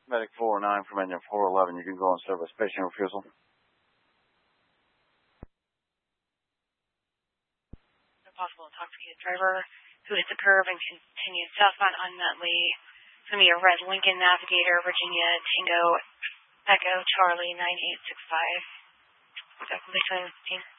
Medic 409 from engine 411. You can go on service. Patient refusal. Possible intoxicated driver who hit the curve and continued southbound on Nutley. It's going to be a red Lincoln Navigator, Virginia Tango Echo Charlie 9865. Definitely 15.